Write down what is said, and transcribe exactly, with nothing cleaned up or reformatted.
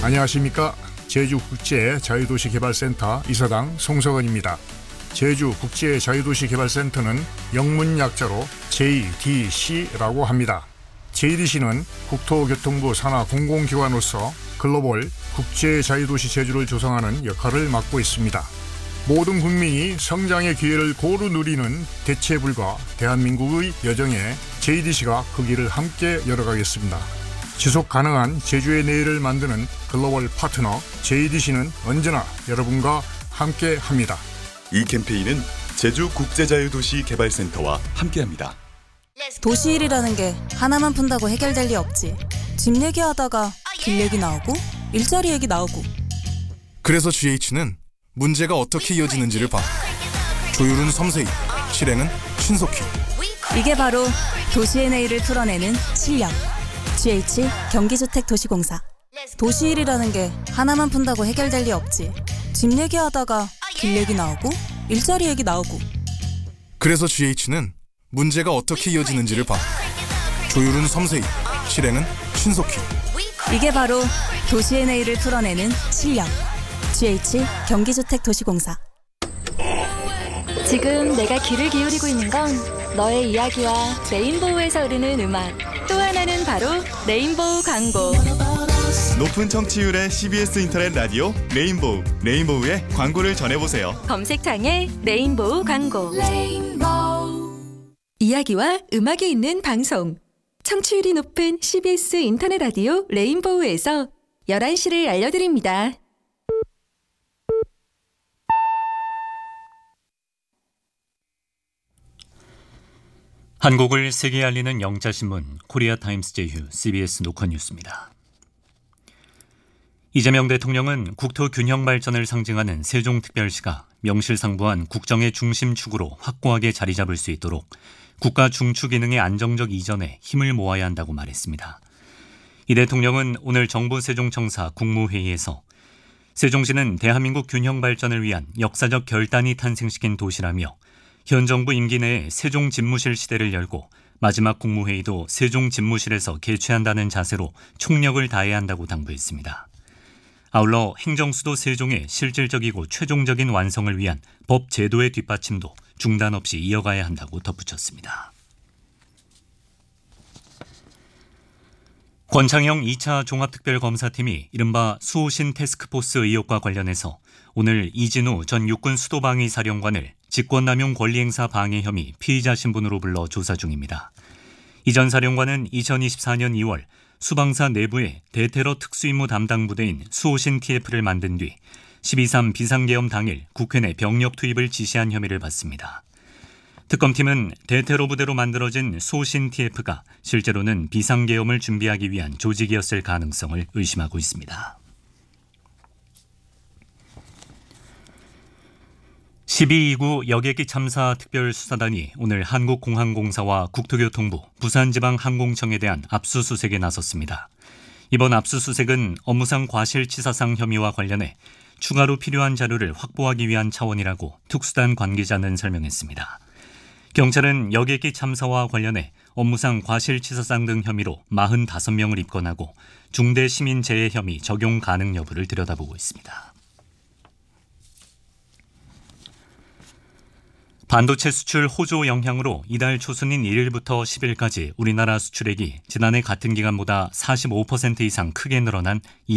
안녕하십니까. 제주국제자유도시개발센터 이사장 송석원입니다. 제주국제자유도시개발센터는 영문 약자로 제이디씨라고 합니다. 제이디씨는 국토교통부 산하 공공기관으로서 글로벌 국제자유도시 제주를 조성하는 역할을 맡고 있습니다. 모든 국민이 성장의 기회를 고루 누리는 대체불가 대한민국의 여정에 제이디씨가 그 길을 함께 열어가겠습니다. 지속 가능한 제주의 내일을 만드는 글로벌 파트너 제이디씨는 언제나 여러분과 함께 합니다. 이 캠페인은 제주국제자유도시개발센터와 함께합니다. 도시일이라는 게 하나만 푼다고 해결될 리 없지. 집 얘기하다가 길 얘기 나오고 일자리 얘기 나오고. 그래서 지에이치는 문제가 어떻게 이어지는지를 봐. 조율은 섬세히, 실행은 신속히. 이게 바로 도시의 내일을 풀어내는 실력. 지에이치 경기주택도시공사. 도시일이라는 게 하나만 푼다고 해결될 리 없지. 집 얘기하다가 길 얘기 나오고 일자리 얘기 나오고. 그래서 지에이치는 문제가 어떻게 이어지는지를 봐. 조율은 섬세히, 실행은 신속히. 이게 바로 도시의 내일을 풀어내는 실력. 지에이치 경기주택도시공사. 지금 내가 귀를 기울이고 있는 건 너의 이야기와 레인보우에서 흐르는 음악. 또 하나는 바로 레인보우 광고. 높은 청취율의 씨비에스 인터넷 라디오 레인보우. 레인보우의 광고를 전해보세요. 검색창에 레인보우 광고. 레인보우. 이야기와 음악이 있는 방송. 청취율이 높은 씨비에스 인터넷 라디오 레인보우에서 열한 시를 알려드립니다. 한국을 세계에 알리는 영자신문 코리아타임스 제휴 씨비에스 녹화뉴스입니다. 이재명 대통령은 국토 균형 발전을 상징하는 세종특별시가 명실상부한 국정의 중심축으로 확고하게 자리 잡을 수 있도록 국가 중추 기능의 안정적 이전에 힘을 모아야 한다고 말했습니다. 이 대통령은 오늘 정부 세종청사 국무회의에서 세종시는 대한민국 균형 발전을 위한 역사적 결단이 탄생시킨 도시라며 현 정부 임기 내에 세종 집무실 시대를 열고 마지막 국무회의도 세종 집무실에서 개최한다는 자세로 총력을 다해야 한다고 당부했습니다. 아울러 행정수도 세종의 실질적이고 최종적인 완성을 위한 법 제도의 뒷받침도 중단 없이 이어가야 한다고 덧붙였습니다. 권창형 이 차 종합특별검사팀이 이른바 수호신 테스크포스 의혹과 관련해서 오늘 이진우 전 육군 수도방위사령관을 직권남용 권리행사 방해 혐의 피의자 신분으로 불러 조사 중입니다. 이 전 사령관은 이천이십사 년 이월 수방사 내부에 대테러 특수임무 담당 부대인 수호신 티에프를 만든 뒤 십이 삼 비상계엄 당일 국회 내 병력 투입을 지시한 혐의를 받습니다. 특검팀은 대테러 부대로 만들어진 수호신 티에프가 실제로는 비상계엄을 준비하기 위한 조직이었을 가능성을 의심하고 있습니다. 십이 이구 여객기 참사 특별수사단이 오늘 한국공항공사와 국토교통부, 부산지방항공청에 대한 압수수색에 나섰습니다. 이번 압수수색은 업무상 과실치사상 혐의와 관련해 추가로 필요한 자료를 확보하기 위한 차원이라고 특수단 관계자는 설명했습니다. 경찰은 여객기 참사와 관련해 업무상 과실치사상 등 혐의로 사십오 명을 입건하고 중대시민재해 혐의 적용 가능 여부를 들여다보고 있습니다. 반도체 수출 호조 영향으로 이달 초순인 일 일부터 십 일까지 우리나라 수출액이 지난해 같은 기간보다 사십오 퍼센트 이상 크게 늘어난